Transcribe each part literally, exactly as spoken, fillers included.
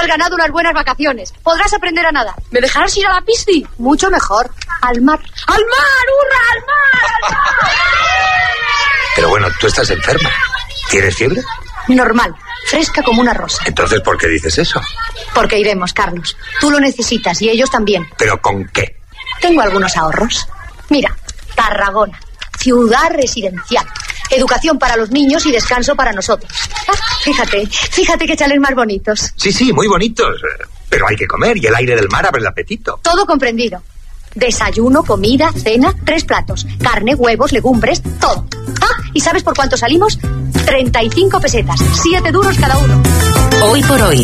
veranado unas buenas vacaciones. Podrás aprender a nadar. ¿Me dejarás ir a la piscina? Mucho mejor. Al mar. ¡Al mar! ¡Hurra! ¡Al mar! ¡Al mar! Pero bueno, tú estás enferma. ¿Tienes fiebre? Normal. Fresca como una rosa. Entonces, ¿por qué dices eso? Porque iremos, Carlos. Tú lo necesitas y ellos también. ¿Pero con qué? Tengo algunos ahorros. Mira, Tarragona. Ciudad residencial. Educación para los niños y descanso para nosotros. Ah, fíjate, fíjate qué chales más bonitos. Sí, sí, muy bonitos. Pero hay que comer y el aire del mar abre el apetito. Todo comprendido. Desayuno, comida, cena, tres platos. Carne, huevos, legumbres, todo. Ah, ¿y sabes por cuánto salimos? treinta y cinco pesetas. siete duros cada uno. Hoy por hoy.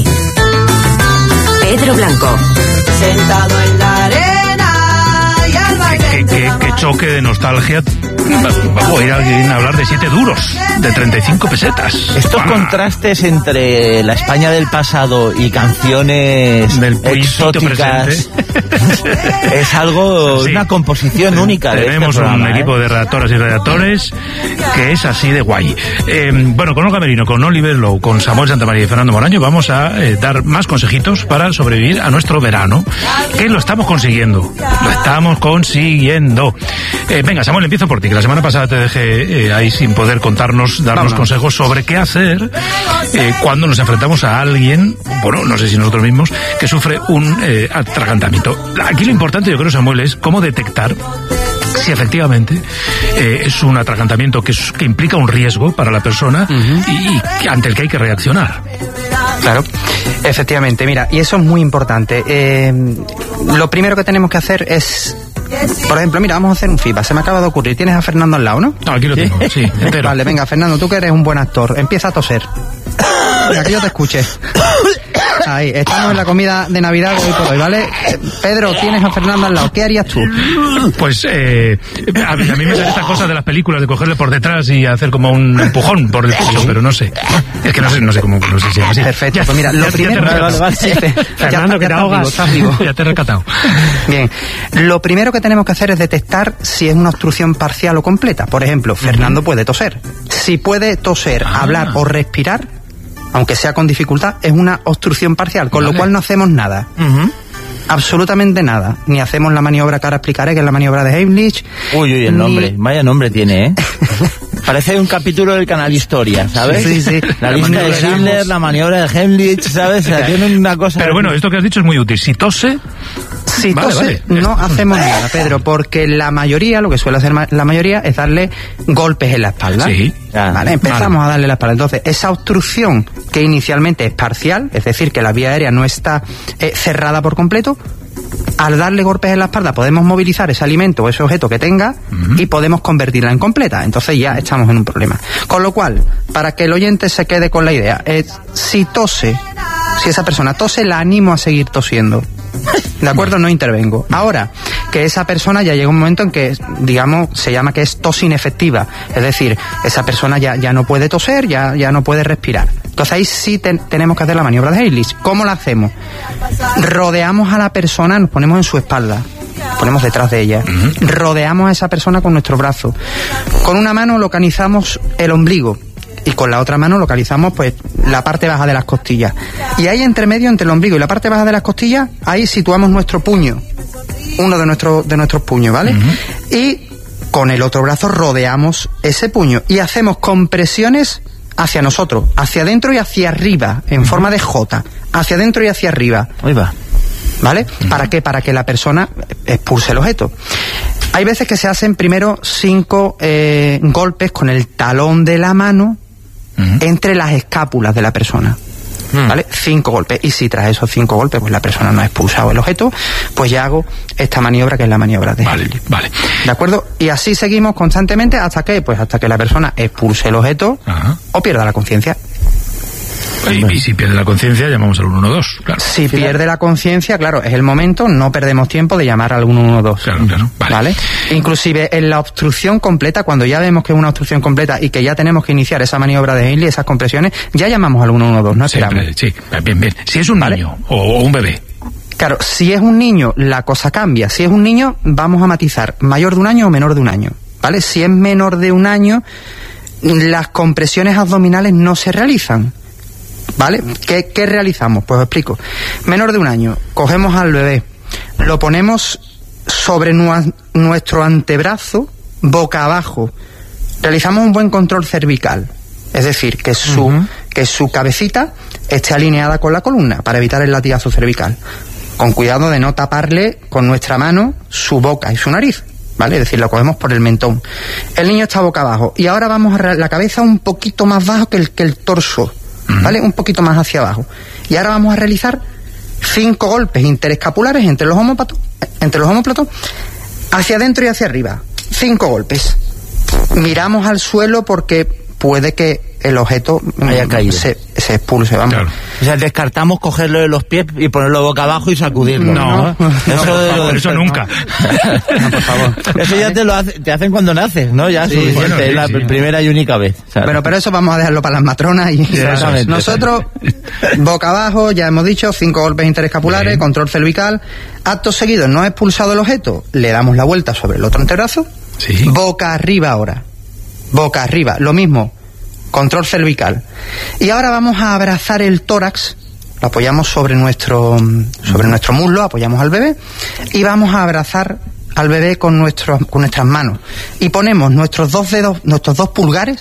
Pedro Blanco. Sentado en la arena y al baile. Qué, qué, qué choque de nostalgia. Vamos a ir a hablar de siete duros, de treinta y cinco pesetas. Estos ah. contrastes entre la España del pasado y canciones del exóticas es algo, sí. Una composición Ten, única. Tenemos de este programa, un ¿eh? equipo de redactoras y redactores que es así de guay. Eh, bueno, con Olga Merino, con Oliver Lowe, con Samuel Santamaría y Fernando Moraño vamos a eh, dar más consejitos para sobrevivir a nuestro verano, que lo estamos consiguiendo. Lo estamos consiguiendo. Eh, venga, Samuel, empiezo por ti. La semana pasada te dejé eh, ahí sin poder contarnos, darnos Vamos. consejos sobre qué hacer eh, cuando nos enfrentamos a alguien, bueno, no sé si nosotros mismos, que sufre un eh, atragantamiento. Aquí lo importante, yo creo, Samuel, es cómo detectar si efectivamente eh, es un atragantamiento que, es, que implica un riesgo para la persona uh-huh. y, y ante el que hay que reaccionar. Claro, efectivamente, mira, y eso es muy importante. Eh, lo primero que tenemos que hacer es... Por ejemplo, mira, vamos a hacer un feedback. Se me acaba de ocurrir. ¿Tienes a Fernando al lado, no? No, aquí lo tengo, sí, entero. Vale, venga, Fernando, tú que eres un buen actor, empieza a toser. Mira, que yo te escuche. Ahí, estamos en la comida de Navidad de hoy por hoy, ¿vale? Pedro, tienes a Fernando al lado. ¿Qué harías tú? Pues, eh, a, a mí me sale esta cosa de las películas, de cogerle por detrás y hacer como un empujón por el pecho, pero no sé. Es que no sé, no sé cómo, no sé si es así. Perfecto, pues mira, lo primero... Ya te vale, vale, sí. Fernando, que te ahogas. Ya te he rescatado. Bien, lo primero que tenemos que hacer es detectar si es una obstrucción parcial o completa. Por ejemplo, Fernando puede toser. Si puede toser, ah. hablar o respirar, aunque sea con dificultad, es una obstrucción parcial, con vale. lo cual no hacemos nada. Uh-huh. Absolutamente nada. Ni hacemos la maniobra que ahora explicaré, que es la maniobra de Heimlich. Uy, uy, el ni... nombre. Vaya nombre tiene, ¿eh? Parece un capítulo del canal Historia, ¿sabes? Sí, sí. La, la lista de Schindler, de la maniobra de Heimlich, ¿sabes? O sea, tiene una cosa... Pero bueno, esto que has dicho es muy útil. Si tose... Si vale, tose, vale. no hacemos nada, Pedro, porque la mayoría, lo que suele hacer la mayoría, es darle golpes en la espalda. Sí. Vale, empezamos vale. a darle la espalda. Entonces, esa obstrucción que inicialmente es parcial, es decir, que la vía aérea no está eh, cerrada por completo, al darle golpes en la espalda podemos movilizar ese alimento o ese objeto que tenga uh-huh. y podemos convertirla en completa. Entonces ya estamos en un problema. Con lo cual, para que el oyente se quede con la idea, es, si tose, si esa persona tose, la animo a seguir tosiendo. ¿De acuerdo? No intervengo. Ahora, que esa persona ya llega un momento en que, digamos, se llama que es tos inefectiva. Es decir, esa persona ya, ya no puede toser, ya, ya no puede respirar. Entonces ahí sí te, tenemos que hacer la maniobra de Heimlich. ¿Cómo la hacemos? Rodeamos a la persona, nos ponemos en su espalda, ponemos detrás de ella. Uh-huh. Rodeamos a esa persona con nuestro brazo. Con una mano localizamos el ombligo. Y con la otra mano localizamos pues la parte baja de las costillas. Y ahí entre medio, entre el ombligo y la parte baja de las costillas, ahí situamos nuestro puño. Uno de, nuestro, de nuestros puños, ¿vale? Uh-huh. Y con el otro brazo rodeamos ese puño. Y hacemos compresiones hacia nosotros, hacia adentro y hacia arriba, en uh-huh. forma de J. Hacia adentro y hacia arriba. Ahí va. ¿Vale? Uh-huh. ¿Para qué? Para que la persona expulse el objeto. Hay veces que se hacen primero cinco eh, golpes con el talón de la mano uh-huh. entre las escápulas de la persona. Uh-huh. ¿Vale? Cinco golpes. Y si tras esos cinco golpes pues la persona no ha expulsado el objeto, pues ya hago esta maniobra que es la maniobra de Vale, vale. ¿De acuerdo? Y así seguimos constantemente hasta que, pues hasta que la persona expulse el objeto uh-huh. o pierda la conciencia. Y, y si pierde la conciencia, llamamos al uno uno dos, claro. Si pierde la conciencia, claro, es el momento, no perdemos tiempo de llamar al uno uno dos. Claro, claro, vale. ¿Vale? Inclusive en la obstrucción completa, cuando ya vemos que es una obstrucción completa y que ya tenemos que iniciar esa maniobra de Heimlich, esas compresiones, ya llamamos al uno uno dos, no esperamos. Sí, bien, bien. Si es un ¿Vale? niño o un bebé. Claro, si es un niño, la cosa cambia. Si es un niño, vamos a matizar, mayor de un año o menor de un año, ¿vale? Si es menor de un año, las compresiones abdominales no se realizan. ¿Vale? ¿Qué, qué realizamos? Pues os explico. Menor de un año, cogemos al bebé, lo ponemos sobre nu- nuestro antebrazo, boca abajo. Realizamos un buen control cervical, es decir, que su, uh-huh. que su cabecita esté alineada con la columna para evitar el latigazo cervical. Con cuidado de no taparle con nuestra mano su boca y su nariz, ¿vale? Es decir, lo cogemos por el mentón. El niño está boca abajo y ahora vamos a re- la cabeza un poquito más bajo que el, que el torso, ¿vale? Un poquito más hacia abajo. Y ahora vamos a realizar cinco golpes interescapulares entre los omóplatos, entre los omóplatos, hacia adentro y hacia arriba. Cinco golpes. Miramos al suelo porque puede que el objeto haya caído, se, se expulse, vamos. Claro. O sea, descartamos cogerlo de los pies y ponerlo boca abajo y sacudirlo. No, no, eso, no, de favor, eso nunca. No, por favor. Eso ya te lo hace, te hacen cuando naces, ¿no? Ya, sí, suficiente, bueno, sí, es la sí. primera y única vez. O sea, Bueno, pero eso vamos a dejarlo para las matronas y Exactamente. nosotros, boca abajo, ya hemos dicho, cinco golpes interescapulares, Bien. control cervical. Acto seguido, no ha expulsado el objeto, le damos la vuelta sobre el otro antebrazo, Sí. boca arriba ahora, boca arriba, lo mismo, control cervical. Y ahora vamos a abrazar el tórax, lo apoyamos sobre nuestro, sobre nuestro muslo, apoyamos al bebé y vamos a abrazar al bebé con nuestros, con nuestras manos y ponemos nuestros dos dedos, nuestros dos pulgares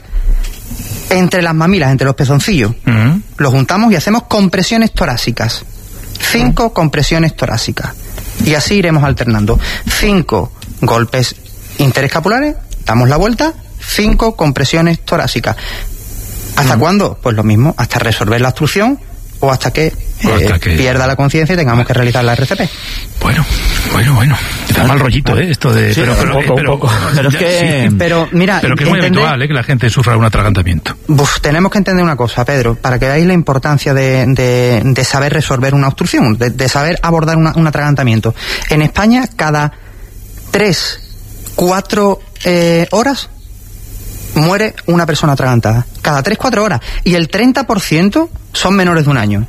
entre las mamilas, entre los pezoncillos. Uh-huh. Los juntamos y hacemos compresiones torácicas. Cinco compresiones torácicas. Y así iremos alternando. Cinco golpes interescapulares, damos la vuelta, cinco compresiones torácicas. ¿Hasta uh-huh. cuándo? Pues lo mismo, hasta resolver la obstrucción o hasta que, eh, hasta que... pierda la conciencia y tengamos que realizar la R C P. Bueno, bueno, bueno. Da mal rollito, ¿eh? Esto de... Sí, pero, pero, un poco, pero, un poco. Pero es que... Sí. Pero mira... Pero que es muy entender... habitual, ¿eh? Que la gente sufra un atragantamiento. Uf, tenemos que entender una cosa, Pedro, para que veáis la importancia de, de, de saber resolver una obstrucción, de, de saber abordar una, un atragantamiento. En España, cada tres, cuatro eh, horas muere una persona atragantada. Cada tres, cuatro horas. Y el treinta por ciento son menores de un año.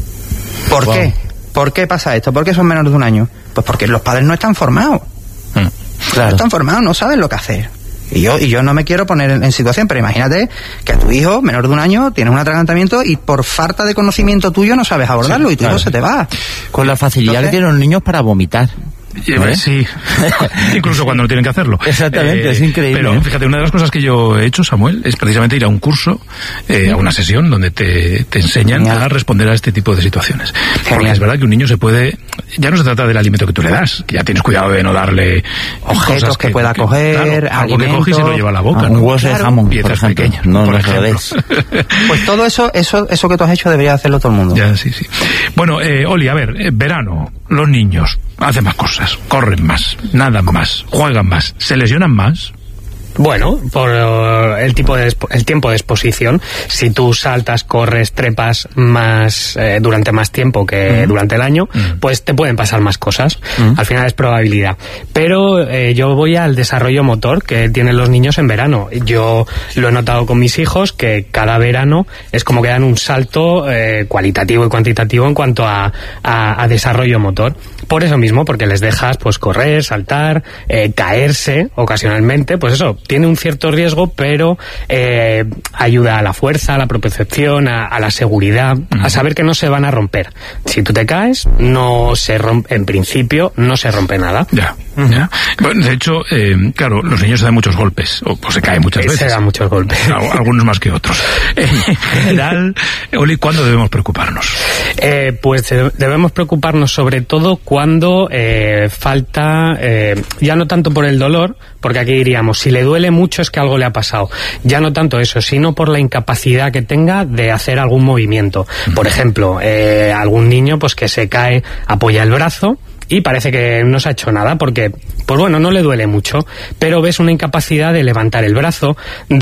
¿Por wow. qué? ¿Por qué pasa esto? ¿Por qué son menores de un año? Pues porque los padres no están formados. Mm, claro. No están formados, no saben lo que hacer. Y yo, y yo no me quiero poner en, en situación, pero imagínate que a tu hijo, menor de un año, tienes un atragantamiento y por falta de conocimiento tuyo no sabes abordarlo, sí, y tu claro. hijo se te va. Con la facilidad Entonces, que tienen los niños para vomitar. ¿Eh? Sí, incluso cuando no tienen que hacerlo. Exactamente, eh, es increíble. Pero fíjate, una de las cosas que yo he hecho, Samuel, es precisamente ir a un curso, eh, a una sesión donde te, te enseñan Genial. a responder a este tipo de situaciones. Genial. Porque es verdad que un niño se puede... Ya no se trata del alimento que tú le das, que ya tienes cuidado de no darle... Objetos que, que pueda que, coger, claro, algo que coge y se lo lleva a la boca. Ah, ¿no? Un hueso claro. de jamón, piezas pequeñas. No, por no ejemplo. Pues todo eso, eso eso que tú has hecho debería hacerlo todo el mundo. Ya, sí, sí. Bueno, eh, Oli, a ver, eh, verano, los niños hacen más cosas, corren más, nadan más, juegan más, se lesionan más. Bueno, por el tipo de el tiempo de exposición, si tú saltas, corres, trepas más eh, durante más tiempo que mm. durante el año, mm. pues te pueden pasar más cosas. Mm. Al final es probabilidad. Pero eh, yo voy al desarrollo motor que tienen los niños en verano. Yo lo he notado con mis hijos que cada verano es como que dan un salto eh, cualitativo y cuantitativo en cuanto a, a, a desarrollo motor. Por eso mismo, porque les dejas pues correr, saltar, eh, caerse ocasionalmente, pues eso, tiene un cierto riesgo, pero eh, ayuda a la fuerza, a la propiocepción, a, a la seguridad, uh-huh. a saber que no se van a romper. Si tú te caes, no se rompe, en principio, no se rompe nada. Ya, uh-huh. ya. Bueno, de hecho, eh, claro, los niños se dan muchos golpes, o pues se caen muchas veces. Se dan muchos golpes. Algunos más que otros. En general, Oli, ¿cuándo debemos preocuparnos? Eh, pues debemos preocuparnos sobre todo cuando eh, falta, eh, ya no tanto por el dolor, porque aquí diríamos, si le duele mucho es que algo le ha pasado. Ya no tanto eso, sino por la incapacidad que tenga de hacer algún movimiento. Por ejemplo, eh, algún niño pues que se cae, apoya el brazo y parece que no se ha hecho nada porque, pues bueno, no le duele mucho, pero ves una incapacidad de levantar el brazo,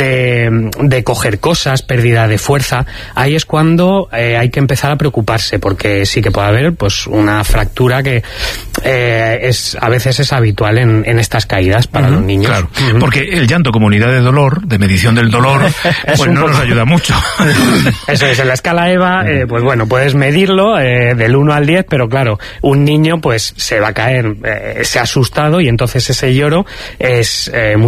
de, de coger cosas, pérdida de fuerza. Ahí es cuando eh, hay que empezar a preocuparse, porque sí que puede haber pues una fractura que eh, es a veces es habitual en, en estas caídas para uh-huh, los niños. Claro, uh-huh. porque el llanto como unidad de dolor, de medición del dolor, pues no poco... nos ayuda mucho. Eso es, en la escala EVA, eh, pues bueno, puedes medirlo eh, del uno al diez, pero claro, un niño pues se va a caer, eh, se ha asustado y entonces ese lloro es eh,